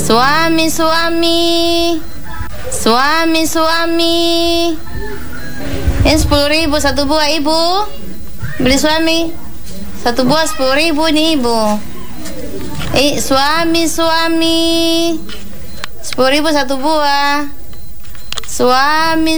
Suami, suami. Suami, suami. Ini 10.000 satu buah, Ibu. Beli suami. Satu buah 10.000 nih, Ibu. Suami, suami. 10.000 satu buah. Suami,